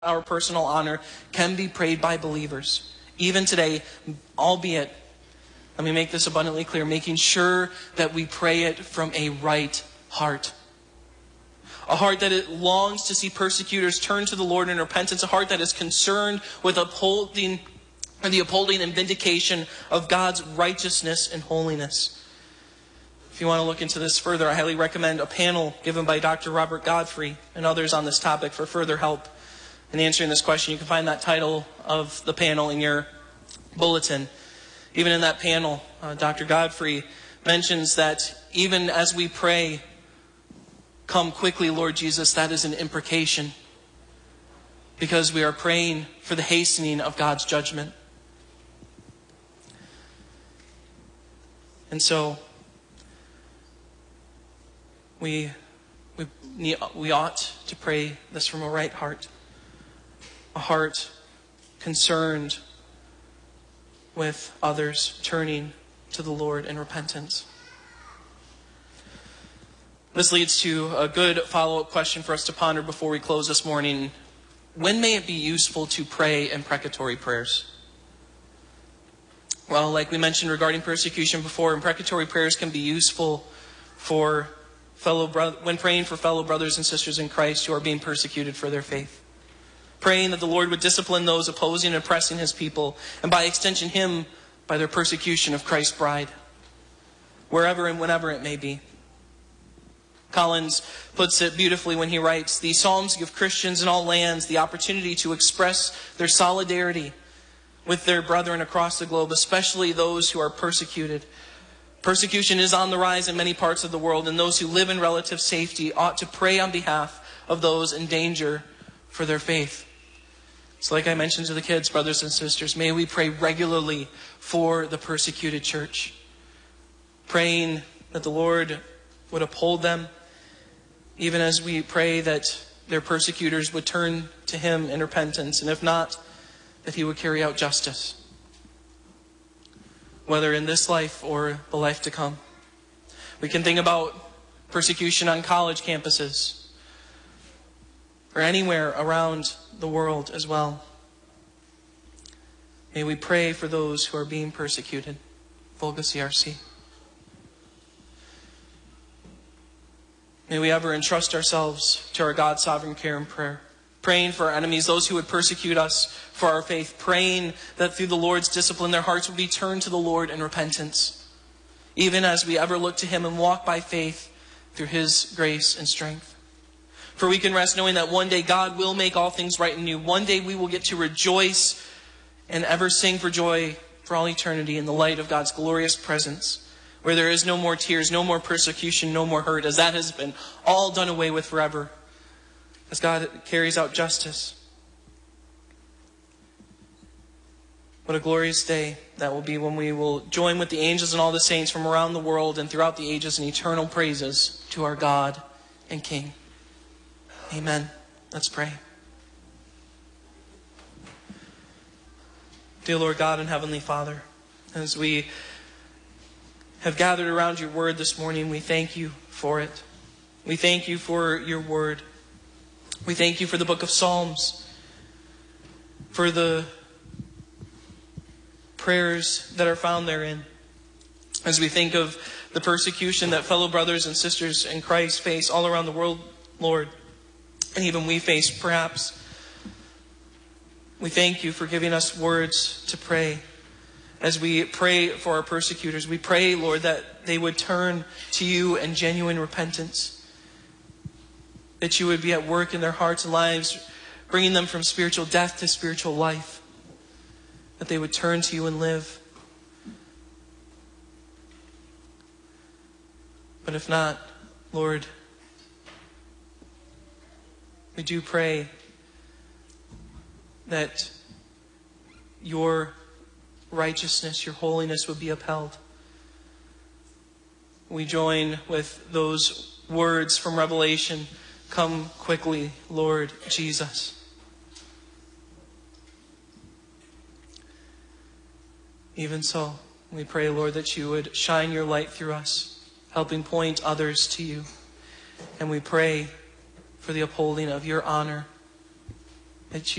our personal honor can be prayed by believers. Even today, albeit, let me make this abundantly clear, making sure that we pray it from a right heart. A heart that it longs to see persecutors turn to the Lord in repentance. A heart that is concerned with the upholding and vindication of God's righteousness and holiness. If you want to look into this further, I highly recommend a panel given by Dr. Robert Godfrey and others on this topic for further help in answering this question. You can find that title of the panel in your bulletin. Even in that panel, Dr. Godfrey mentions that even as we pray, "Come quickly, Lord Jesus," that is an imprecation, because we are praying for the hastening of God's judgment. And so we ought to pray this from a right heart, a heart concerned with others turning to the Lord in repentance. This leads to a good follow-up question for us to ponder before we close this morning. When may it be useful to pray imprecatory prayers? Well, like we mentioned regarding persecution before, imprecatory prayers can be useful when praying for fellow brothers and sisters in Christ who are being persecuted for their faith. Praying that the Lord would discipline those opposing and oppressing His people, and by extension Him by their persecution of Christ's bride, wherever and whenever it may be. Collins puts it beautifully when he writes, "These Psalms give Christians in all lands the opportunity to express their solidarity with their brethren across the globe, especially those who are persecuted. Persecution is on the rise in many parts of the world, and those who live in relative safety ought to pray on behalf of those in danger for their faith." So like I mentioned to the kids, brothers and sisters, may we pray regularly for the persecuted church, praying that the Lord would uphold them, even as we pray that their persecutors would turn to Him in repentance, and if not, that He would carry out justice, whether in this life or the life to come. We can think about persecution on college campuses, or anywhere around the world as well. May we pray for those who are being persecuted. Volga CRC. May we ever entrust ourselves to our God's sovereign care and prayer, praying for our enemies, those who would persecute us for our faith, praying that through the Lord's discipline their hearts would be turned to the Lord in repentance, even as we ever look to Him and walk by faith through His grace and strength. For we can rest knowing that one day God will make all things right and new. One day we will get to rejoice and ever sing for joy for all eternity in the light of God's glorious presence, where there is no more tears, no more persecution, no more hurt, as that has been all done away with forever, as God carries out justice. What a glorious day that will be when we will join with the angels and all the saints from around the world and throughout the ages in eternal praises to our God and King. Amen. Let's pray. Dear Lord God and Heavenly Father, as we have gathered around your word this morning, we thank you for it. We thank you for your word. We thank you for the book of Psalms, for the prayers that are found therein. As we think of the persecution that fellow brothers and sisters in Christ face all around the world, Lord, and even we face perhaps, we thank you for giving us words to pray. As we pray for our persecutors, we pray, Lord, that they would turn to you in genuine repentance, that you would be at work in their hearts and lives, bringing them from spiritual death to spiritual life, that they would turn to you and live. But if not, Lord, we do pray that your righteousness, your holiness would be upheld. We join with those words from Revelation, "Come quickly, Lord Jesus." Even so, we pray, Lord, that you would shine your light through us, helping point others to you. And we pray for the upholding of your honor that